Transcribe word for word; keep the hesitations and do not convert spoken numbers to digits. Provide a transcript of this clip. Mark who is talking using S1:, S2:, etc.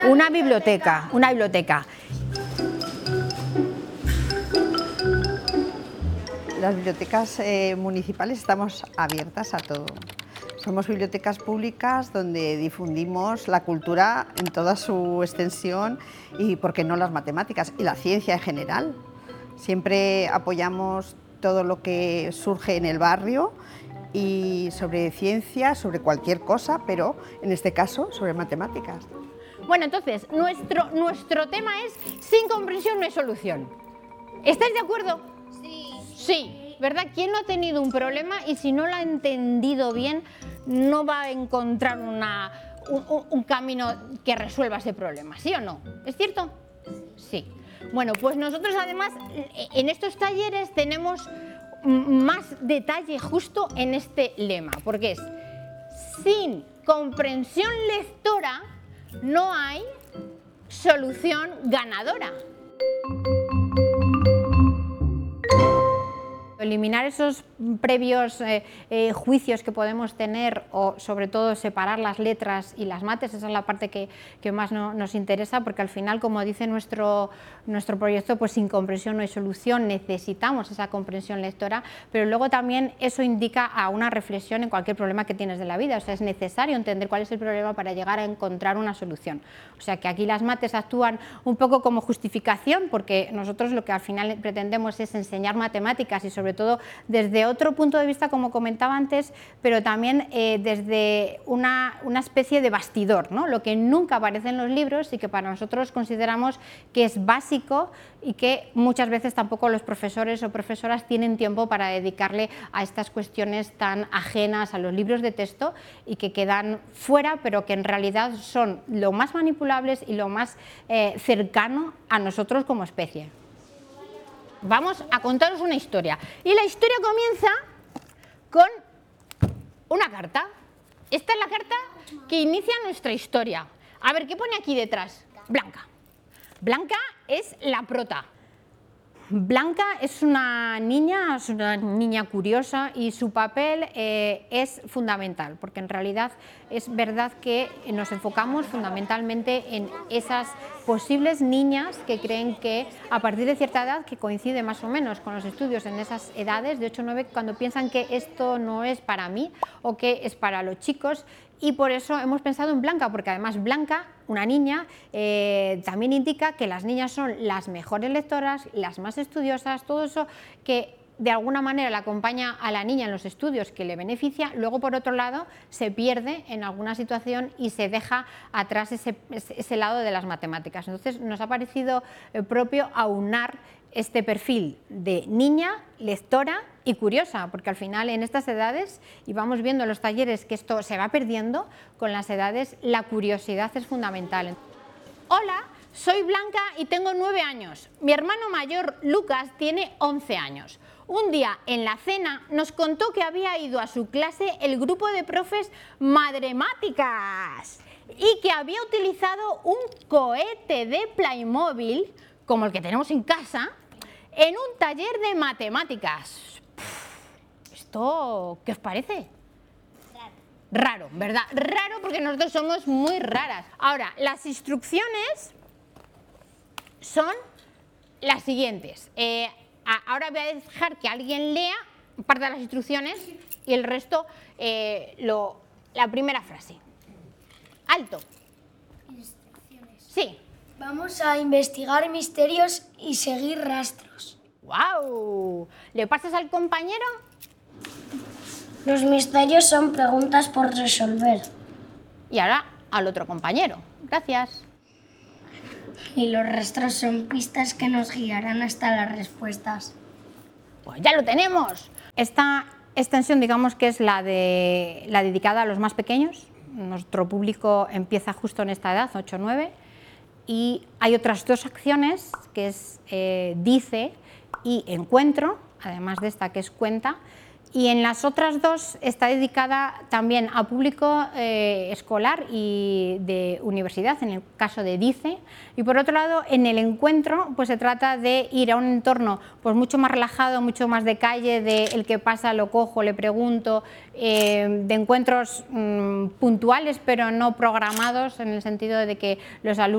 S1: Una biblioteca, una biblioteca.
S2: Las bibliotecas eh, municipales estamos abiertas a todo. Somos bibliotecas públicas donde difundimos la cultura en toda su extensión y, por qué no, las matemáticas y la ciencia en general. Siempre apoyamos todo lo que surge en el barrio y sobre ciencia, sobre cualquier cosa, pero en este caso sobre matemáticas.
S1: Bueno, entonces, nuestro, nuestro tema es sin comprensión no hay solución. ¿Estáis de acuerdo?
S3: Sí.
S1: Sí, ¿verdad? ¿Quién no ha tenido un problema y si no lo ha entendido bien no va a encontrar una, un, un camino que resuelva ese problema? ¿Sí o no? ¿Es cierto? Sí. Bueno, pues nosotros además en estos talleres tenemos más detalle justo en este lema, porque es sin comprensión lectora no hay solución ganadora. Eliminar esos previos eh, eh, juicios que podemos tener o sobre todo separar las letras y las mates, esa es la parte que, que más no, nos interesa, porque al final, como dice nuestro, nuestro proyecto, pues sin comprensión no hay solución, necesitamos esa comprensión lectora, pero luego también eso indica a una reflexión en cualquier problema que tienes de la vida, o sea, es necesario entender cuál es el problema para llegar a encontrar una solución. O sea, que aquí las mates actúan un poco como justificación, porque nosotros lo que al final pretendemos es enseñar matemáticas y sobre todo desde otro punto de vista, como comentaba antes, pero también eh, desde una, una especie de bastidor, ¿no? Lo que nunca aparece en los libros y que para nosotros consideramos que es básico y que muchas veces tampoco los profesores o profesoras tienen tiempo para dedicarle a estas cuestiones tan ajenas a los libros de texto y que quedan fuera, pero que en realidad son lo más manipulables y lo más eh, cercano a nosotros como especie. Vamos a contaros una historia y la historia comienza con una carta. Esta es la carta que inicia nuestra historia. A ver, ¿qué pone aquí detrás? Blanca. Blanca es la prota. Blanca es una niña, es una niña curiosa y su papel eh, es fundamental, porque en realidad es verdad que nos enfocamos fundamentalmente en esas posibles niñas que creen que a partir de cierta edad, que coincide más o menos con los estudios en esas edades de ocho o nueve, cuando piensan que esto no es para mí o que es para los chicos. Y por eso hemos pensado en Blanca, porque además Blanca, una niña, eh, también indica que las niñas son las mejores lectoras, las más estudiosas, todo eso que de alguna manera le acompaña a la niña en los estudios que le beneficia, luego por otro lado se pierde en alguna situación y se deja atrás ese, ese lado de las matemáticas. Entonces nos ha parecido propio aunar este perfil de niña, lectora y curiosa, porque al final en estas edades, y vamos viendo en los talleres que esto se va perdiendo, con las edades la curiosidad es fundamental. Hola, soy Blanca y tengo nueve años. Mi hermano mayor, Lucas, tiene once años. Un día en la cena nos contó que había ido a su clase el grupo de profes Madremáticas y que había utilizado un cohete de Playmobil, como el que tenemos en casa, en un taller de matemáticas. ¿Esto qué os parece?
S3: Raro.
S1: Raro, ¿verdad? Raro porque nosotros somos muy raras. Ahora, las instrucciones son las siguientes. Eh, ahora voy a dejar que alguien lea parte de las instrucciones y el resto, eh, lo, la primera frase. Alto.
S3: Instrucciones.
S1: Sí.
S3: Vamos a investigar misterios y seguir rastros.
S1: ¡Guau! ¿Le pasas al compañero?
S3: Los misterios son preguntas por resolver.
S1: Y ahora al otro compañero. Gracias.
S3: Y los rastros son pistas que nos guiarán hasta las respuestas.
S1: Pues ya lo tenemos. Esta extensión, digamos que es la, de, la dedicada a los más pequeños. Nuestro público empieza justo en esta edad, ocho o nueve. Y hay otras dos acciones, que es eh, dice y encuentro, además de esta que es cuenta, y en las otras dos está dedicada también a público eh, escolar y de universidad, en el caso de dice, y por otro lado en el encuentro pues se trata de ir a un entorno pues mucho más relajado, mucho más de calle, de el que pasa lo cojo, le pregunto, eh, de encuentros mmm, puntuales pero no programados, en el sentido de que los alumnos